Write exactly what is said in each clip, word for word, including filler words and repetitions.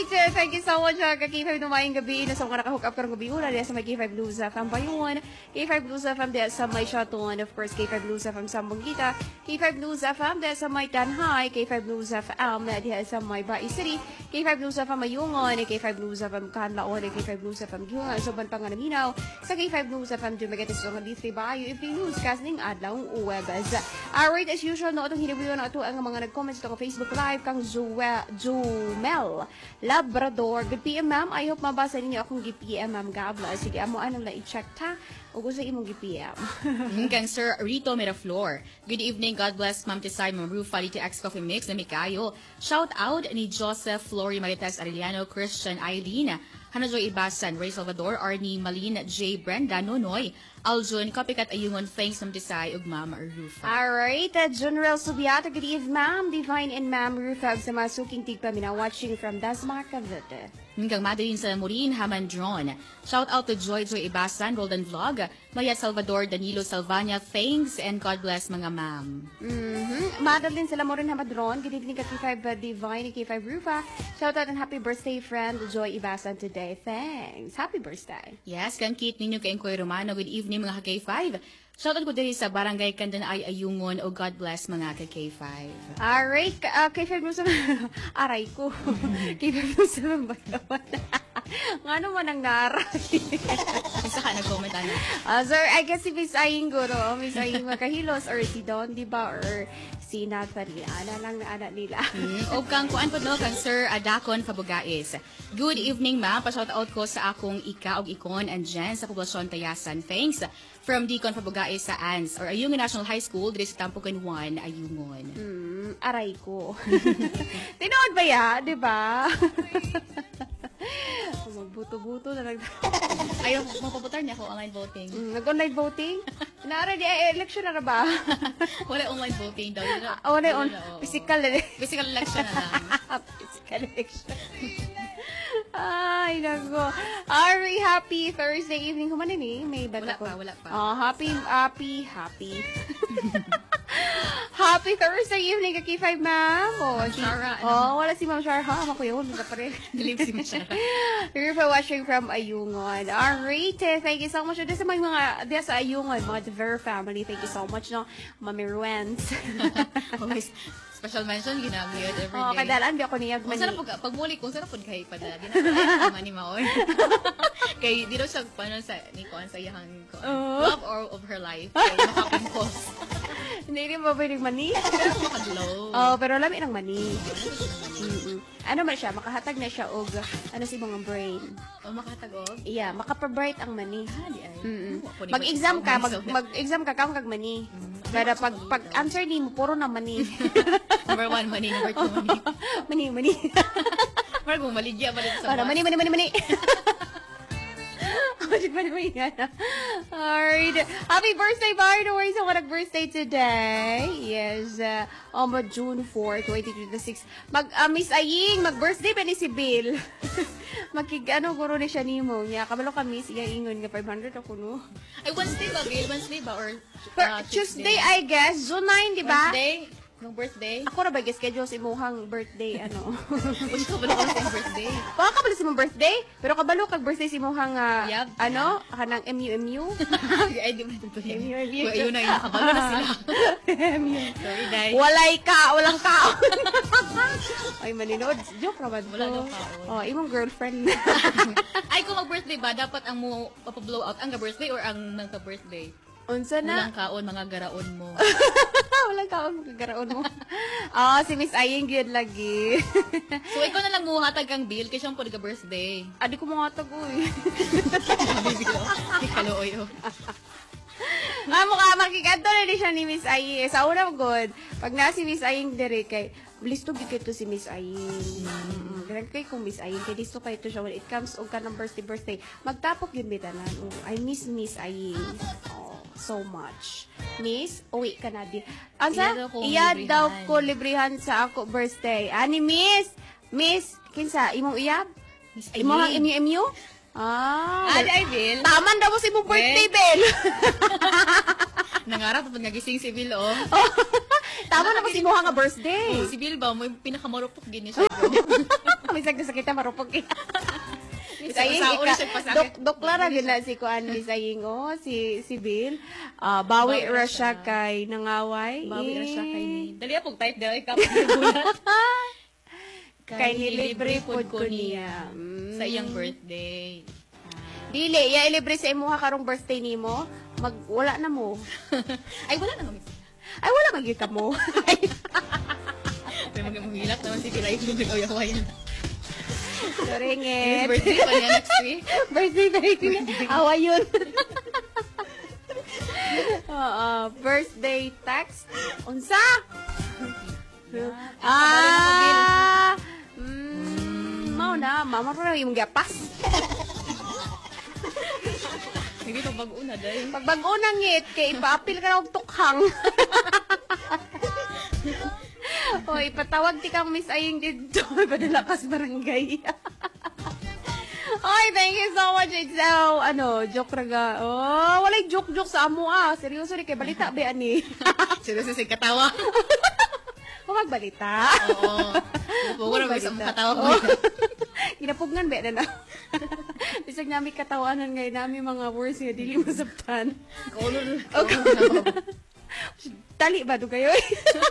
Alright, thank you so much uh, ka K five numayang gabi na sa mga nakahook up karong gabi una diya sa may K five Blues F M Bayuan, K five Blues F M diya sa may Shaton, of course K five Blues F M sa Bunggita, K five Blues F M diya sa may Tanhay, K five Blues F M diya sa may Bai City, K five Blues F M Mayungon, K five Blues F M Kanlaon, K five Blues F M Giunga, sa Bantang Minaw, sa K five Blues F M Dumaguete sa D three Bayo, if the newscasting adlaw Uwebes. Alright, as usual no atong hinibuyon na ato ang mga nag-comment sa Facebook Live kang Jumel Labrador. Good P M, ma'am. I hope mabasa ninyo akong G P M, ma'am Gabla. Sige, amo anong la i-check ta. O gusto imong G P M. Kang Sir Rito Miraflor. Good evening. God bless Ma'am Tisay, Ma'am Rufa, Dito X Coffee Mix na Mikayo. Shout out ni Joseph, Flory, Marites Arellano, Christian, Eileen, Hanajoy Ibasan, Ray Salvador, Arnie, Malin, J. Brenda, Nonoy, Aljun, Copycat Ayungon, thanks Ma'am Tisay, ug Ma'am Rufa. Alright, uh, General Subiata, good evening, ma'am. Divine and Ma'am Rufa, sa masuking tigpamina, watching from Dasma, Cavite. Kang Madeline sa Morin, Hamandron. Shout out to Joy Joy Ibasan, Golden Vlog, Maya Salvador, Danilo Salvania, thanks and God bless mga ma'am. Mm-hmm. Madeline sa Morin, Hamadron, good evening ka K five uh, Divine, K five Rufa. Shout out and happy birthday friend Joy Ibasan today. Thanks. Happy birthday. Yes, kang Kit ninyo kay Inkoy Romano. Good evening mga ka K five. Shoutout ko diri sa Barangay Kandanay Ayungon o God bless mga ka K five. Alright, uh, K five mo sa aray ko. K five mo sa batawan. Nga naman ang naray. Isa ka nag-comment ano? Uh, sir, I guess si Miss Aying Guro, Miss Aying Makahilos, or si Don, di ba? Or si Nathalie. Ana lang na anak nila. Mm, o kang kuan po no, kang Sir Adacon Fabugais. Good evening ma'am. Pa-shoutout ko sa akong ika og ikon and Jen sa poblasyon Tayasan. Thanks. From Deacon Fabugais sa A N S or Ayungon National High School, diri sa Tampukan one, Ayungon. Mm, aray ko. Tinood ba ya? Di ba? Magbuto-buto na lang. Ayaw, mapaputar niya ako online voting. Mm, nag-online voting? Naara di, eh, election na na ba? Wala online voting daw. Ah, wala on. Physical na Physical election na lang. Physical election. Ay, nago. Ari, happy Thursday evening. Kumanin eh. May bata Wala ko. pa, wala pa. Oh, happy, happy, happy. Happy Thursday evening ka K five, ma'am. Oh, si, Shara, ano? oh, wala si Ma'am Shara. Ha, ako yun. Wala pa rin. Galing si Ma'am Shara. You're for watching from Ayungon. Alright, eh, thank you so much. Dito sa mga, mga dito sa Ayungon, mga Dever family, thank you so much, no? Mami Ruens. Always special mention, ginagayod every day. Oh, kadalaan, di ako niyag Kung mani. sarap po, pag muli, kung sarap po kayo padala, ginagayod naman ni Maon. Kay, di daw siya, paano sa, ni Kuan, sa iyang Oh. love or of her life. Kay, makapimpos. Hindi rin mabinig mani. Pero makaglow. Oh, pero lami ng mani. Mm-mm. Ano man siya, makahatag na siya og ano si mga brain. O, makatagog. Yeah, makapabright ang mani. Ah, di ay. Mm-mm. Ano, pwede Mag-exam ba- ka, mag, myself na- mag-exam ka kaon kag mani. Kada pag pag answer ni mo puro na mani. Number one, money. Number two, money. mani, mani. Parang kung maligya ba dito sa Para bus. mani, mani, mani, mani. Mani, mani, mani. Alright. Happy birthday, by the way, sa so, birthday today. Yes, uh, on June fourth, twenty twenty-six. Mag, uh, Miss Aying, mag-birthday ba ni si Bill? Magkig, ano, guro ni siya ni mo niya. Kabalo ka, Miss, iya ingon nga five hundred ako, no? Ay, Wednesday ba, Gail? Wednesday ba? Or Per, uh, Tuesday, I guess. June nine, di ba? Wednesday? Nung birthday? Ako na ba, schedule si Muhang birthday, ano? Gusto ko ba na sa birthday? Baka kabalo si mong birthday, pero kabalo kag birthday si Muhang, uh, Yep. ano, kanang M U M U. Ay, di ba ito yun? M U M U. Kung ayun na yun, nakabalo na sila. Sorry, Day. Walay ka, walang kaon. Ay, maninood. Joke naman to. Wala daw kaon. Oh, imong girlfriend. Ay, kung mag-birthday ba, dapat ang mo papablow out ang ka-birthday or ang nagka-birthday? Unsa na? Walang kaon, mga garaon mo. Walang kaon, magkagaraon mo. Oh, si Miss Aying good lagi. So, ikaw na lang mo hatag kang bill kasi siyang po nagka-birthday. Adi ko mga tag, uy. Mabibilo. Di kalooy, oh. Nga mukha, makikanto na din siya ni Miss Aying. Sa una, good. Pag na si Miss Aying dire kay, blistog yun to si Miss Aying. Mm. Ganag kay kung Miss Aying, kay listo kayo to siya when it comes og ka ng birthday birthday. Magtapok yun bitanan. Oh, I miss Miss Aying. Oh, so much. Miss, uwi ka na din. Ansa? Iya daw ko Iya librihan. daw ko librihan sa ako birthday. Ani, Miss? Miss, kinsa, imong iyab? Miss Imong hang Eileen. M U M U? Ah, Ah, di ay, Bill. taman daw mo si imong birthday, Bel. Nangarap pag nagising si Bill, oh. tama na kasi mo nga birthday. Si Bilbao, may pinakamarupok gini siya. May sagda sa kita marupok kita. Miss Isa- Aying, isa- una ika, siya pasakit. dok, doklara gina si Kuan Miss Aying, oh, si, si Bill. Ah, bawi Bawi ra ra siya siya. kay nangaway. Bawi ra siya kay Eh. ni. Dali apog type daw ikaw gulat. Kay nilibre pod ko niya. Sa iyang birthday. Dili, ya ilibre sa imuha karong birthday nimo. Mag wala na mo. Ay, wala na kami. Ay wala man gyud ka mo. May mag-hilak naman si Pilay kung nag-ayawayan. His Ringit. birthday pa niya next week. Birthday ba yun? Awa yun. Oo, birthday text. Unsa? Ah! Mm, mao na, mama pa na yung gapas. Hindi pa bag-una dahil. Pag bago na ngit, kay ipaapil ka na og tukhang. O, ipatawag ti kang Miss Aying dito. Padala ka sa barangay. Oy, thank you so much. It's so, ano, joke raga. Oh, walay joke-joke sa amo ah. Seryoso ni kay balita ba ani? Sino sa sig katawa? O magbalita. Oo. Upo ko na may isang katawa ko. Oh. Ginapugnan ba na na? Bisag namin katawanan ngayon namin mga words nga dili masabtan. Kaulo na. Okay. Tali ba do kayo?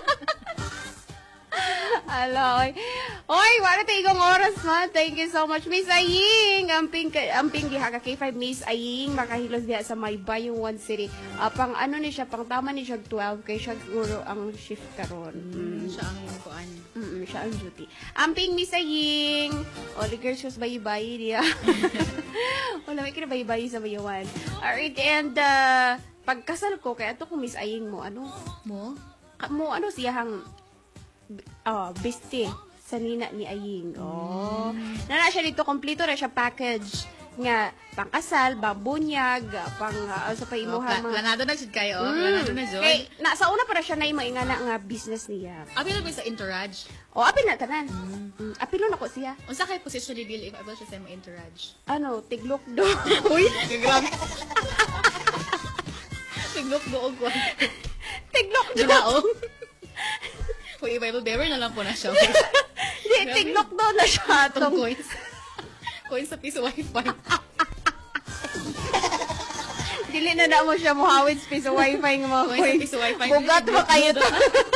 Hello. Oy, oy, wala tayo igong oras man. Thank you so much, Miss Aying. Amping, amping gihaga K five Miss Aying. Makahilos diya sa may Bayong One City. Uh, pang ano ni siya, pang tama ni siya twelve. Kay siya siguro ang shift karon. Mm, siya ang kuan. Mm, siya ang duty. Amping Miss Aying. O, the girls just bayi-bayi niya. Wala, may kinabayi-bayi sa bayawan. Alright, and uh, pagkasal ko, kaya ito kung Miss Aying mo, ano? Mo? Ka- mo, ano siyahang oh, biste sa nina ni Aying. Oh. Nana siya dito, kompleto na siya package nga pangkasal, babunyag, pang uh, sa Oh, paimuhan pla- mga planado na siya kayo. Mm. Planado na siya. Kay, na, sa una para siya na yung maingana nga business niya. Abi na ba sa Interage? O, apil na tanan. Mm. Apilon ako siya. Unsa kay position ni Bill if able siya sa mo Interage? Ano, tiglok do. Uy, grabe. Tiglok doog ko. tiglok do. Ginaong. Uy, Bible bearer na lang po na siya. Di, tiglok do na siya. Itong Tong, coins. Coins sa piso wifi. dili na na mo siya muhawid sa piso wifi nga mga Coins sa piso wifi. Bugat mo kayo to.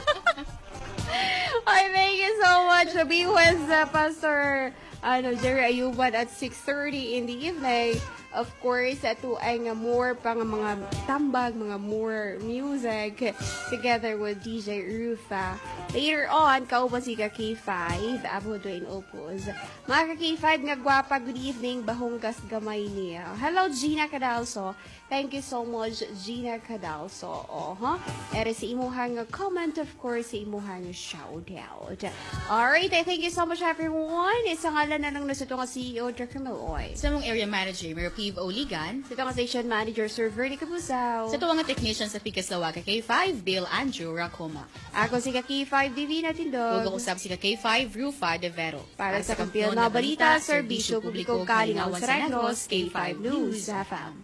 Ay, thank you so much. Be with uh, Pastor ano, Jerry Ayuban at six thirty in the evening. Of course, ito ay nga more pang mga tambag, mga more music together with D J Rufa. Later on, kauban si ka K five, abo do in opos. Mga ka K five nga gwapa, good evening, bahonggas gamay niya. Hello, Gina Cadalso. Thank you so much, Gina Cadalso. Oh, huh? Ere si imuhang comment, of course, si imuhang shout out. Alright, I thank you so much, everyone. Isa ngalan na lang na sa ito nga C E O, Jackie Maloy. Sa mong area manager, Mayor Piv Oligan. Sa ito nga station manager, Sir Verdi Cabusaw. Sa tuwang technician sa Picaslawa ka K five, Bill Andrew Racoma. Ako si ka K five, Divina Tindog. Ug usab si ka K five, Rufa De Vero. Para sa kampiyon na balita, serbisyo publiko, kalingaw sa Reglos, K five News F M.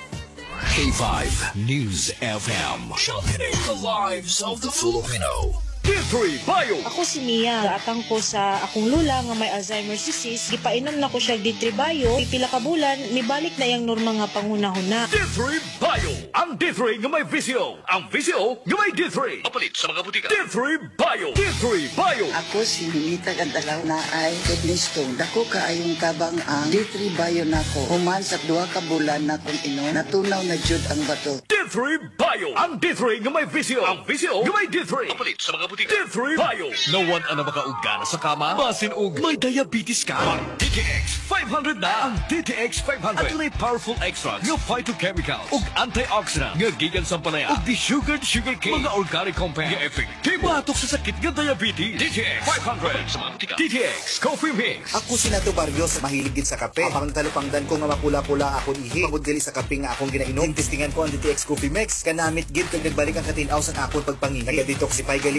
K five News F M. Sharpening the lives of the Filipino. D three Bio. Ako si Mia, atang ko sa akong lula nga may Alzheimer's disease, gipainom na ko siya D three Bio, pipila ka bulan, nibalik na yang norma nga pangunahuna. D three Bio. Ang D three nga may visio. Ang visio nga may D three. Mapalit sa mga butika. D three Bio. D three Bio. Ako si Ninita Gandalaw na ay kidney stone. Dako kaayong tabang ang D three Bio nako. Human sa duha ka bulan na kung ino, natunaw na jud ang bato. D three Bio. Ang D three nga may visio. Ang visio nga may D three. Mapalit sa mga butika. D three Bio. Nawan ang makaugana sa kama. Basin og may diabetes ka. D T X five hundred na ang D T X five hundred. At powerful extracts nga phytochemicals ug antioxidant nga gikan sa palaya ug desugared sugar cane. Mga organic compound nga effective batok sa sakit nga diabetes. D T X five hundred. D T X Coffee Mix. Ako si Nato Barrios, mahilig gid sa kape. Ang talupangdan ko nga mapula-pula akong ihi. Pagod gali sa kape nga akong ginainom. Testingan ko ang D T X Coffee Mix. Kanamit gid kag nagbalik ang katinaw sa akong pagpangi. Naga-detoxify gali sa toxic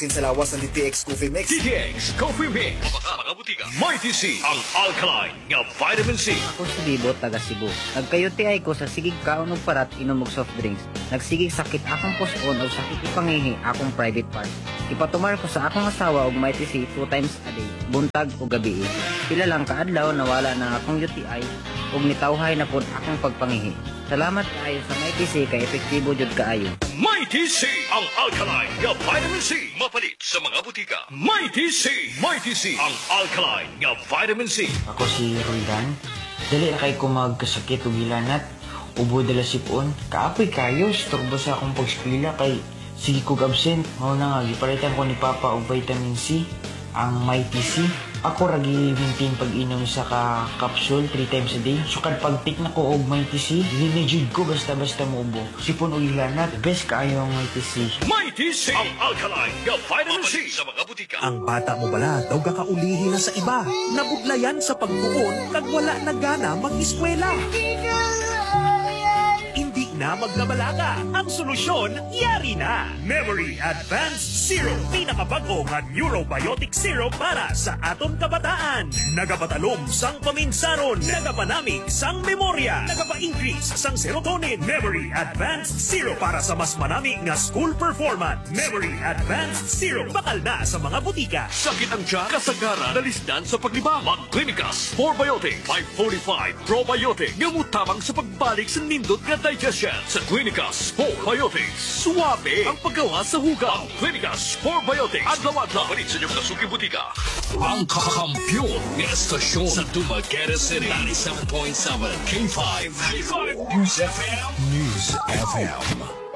Vaccine sa lawas ng D T X Coffee Mix. D T X Coffee Mix. Mga butika. Mighty C, ang alkaline nga vitamin C. Ako si Bibo, taga Cebu. Nagka-U T I ko sa sigig kaon og parat inom og soft drinks. Nagsigig sakit akong puson o sakit ipangihi akong private part. Ipatumar ko sa akong asawa og Mighty C two times a day, buntag o gabi. Pila lang kaadlaw nawala na akong U T I ug nitawhay na pod akong pagpangihi. Salamat kaayo sa Mighty C kay epektibo jud kaayo. Mighty C, ang alkaline nga vitamin C. Mapalit sa mga butika. Mighty C, Mighty C, ang alkaline nga vitamin C. Ako si Roldan. Dali na kay ko magkasakit o gilanat. Ubo dala sipon. Kaapoy kayo. Storbo sa akong pagspila kay sige kog absent. Mao na nga, gipalitan ko ni Papa og vitamin C. Ang Mighty C. Ako ragi maintain pag-inom sa ka capsule three times a day. So kad pag-take na ko og Mighty C, dinejud ko basta-basta muubo. Sipon o gilanat, best kaayo ang Mighty C. Mighty C, ang alkaline nga vitamin C sa mga butika. Ang bata mo bala daw kakaulihi na sa iba. Nabudlayan sa pagtuon kag wala na gana mag-eskwela. Hindi na magkabalaga. Ang solusyon, yari na. Memory Advanced Syrup. Pinakabago nga Neurobiotic Syrup para sa aton kabataan. Nagapatalom sang paminsaron. Nagapanamig sang memorya. Nagapa-increase sang serotonin. Memory Advanced Syrup para sa mas manami nga school performance. Memory Advanced Syrup. Bakal na sa mga butika. Sakit ang tiyan, kasagaran, dalisdan sa paglibang. Mag-Clinicas four Biotic five forty-five Probiotic. Gamutamang sa pagbalik sa nindot nga digestion. Sa Clinicas four Biotic. Suwabe ang paggawa sa hugaw. Clinicas four Biotic. Adlaw-adlaw. Palit sa inyong nasuki butika. Ang kakampiyon ng estasyon sa Dumaguete City. ninety-seven point seven K five. News F M. News F M.